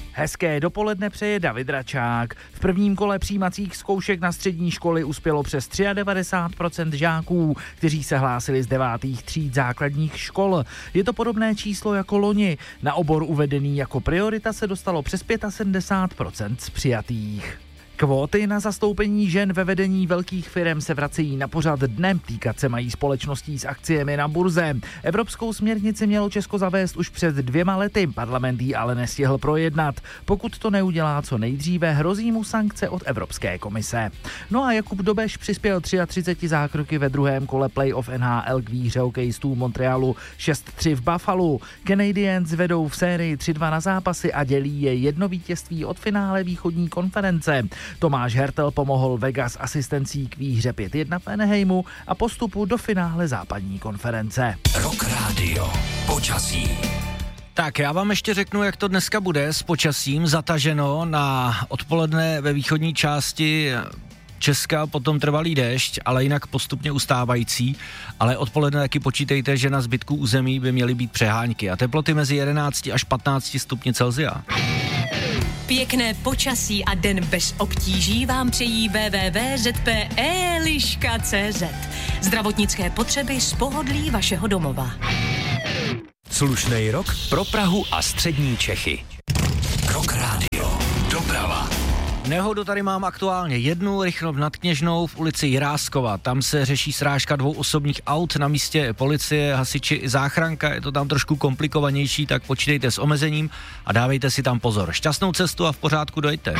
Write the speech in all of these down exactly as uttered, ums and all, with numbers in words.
Hezké dopoledne přeje David Račák. V prvním kole přijímacích zkoušek na střední školy uspělo přes devadesát tři procent žáků, kteří se hlásili z devátých tříd základních škol. Je to podobné číslo jako loni. Na obor uvedený jako priorita se dostalo přes sedmdesát pět procent z přijatých. Kvóty na zastoupení žen ve vedení velkých firem se vracejí na pořad dne, týkat se mají společností s akciemi na burze. Evropskou směrnici mělo Česko zavést už před dvěma lety, parlament ji ale nestihl projednat. Pokud to neudělá co nejdříve, hrozí mu sankce od Evropské komise. No a Jakub Dobeš přispěl třiceti třemi zákroky ve druhém kole playoff N H L k výhře hokejistů Montrealu šest tři v Buffalu. Canadiens vedou v sérii tři dva na zápasy a dělí je jedno vítězství od finále východní konference. Tomáš Hertel pomohl Vegas asistencí k výhře pět jedna v Anaheimu a postupu do finále západní konference. Rock Radio. Počasí. Tak já vám ještě řeknu, jak to dneska bude s počasím. Zataženo na odpoledne ve východní části Česka, potom trvalý déšť, ale jinak postupně ustávající, ale odpoledne taky počítejte, že na zbytku území by měly být přehánky a teploty mezi jedenácti až patnácti stupni Celsia. Pěkné počasí a den bez obtíží vám přejí w w w tečka z p eliška tečka c z. Zdravotnické potřeby z pohodlí vašeho domova. Slušnej rok pro Prahu a střední Čechy. Rock Radio. Doprava. Nehodu tady mám aktuálně jednu, rychlo nad Kněžnou v ulici Jiráskova. Tam se řeší srážka dvou osobních aut, na místě policie, hasiči i záchranka. Je to tam trošku komplikovanější, tak počítejte s omezením a dávejte si tam pozor. Šťastnou cestu a v pořádku dojďte.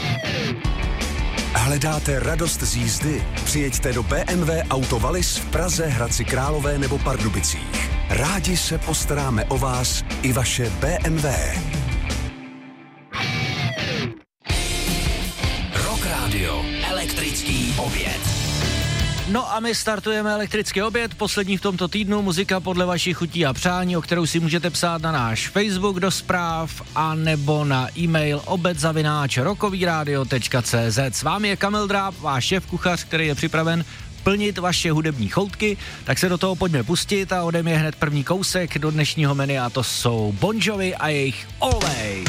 Hledáte radost z jízdy? Přijeďte do B M W Auto Wallis v Praze, Hradci Králové nebo Pardubicích. Rádi se postaráme o vás i vaše B M W. Radio, elektrický oběd. No a my startujeme elektrický oběd, poslední v tomto týdnu, muzika podle vašich chutí a přání, o kterou si můžete psát na náš Facebook do zpráv a nebo na e-mail obed zavináč rockovíradio tečka c z. S vámi je Kamil Dráb, váš šéf kuchař, který je připraven plnit vaše hudební choutky, tak se do toho pojďme pustit a ode mě hned první kousek do dnešního menu a to jsou Bon Jovi a jejich Always.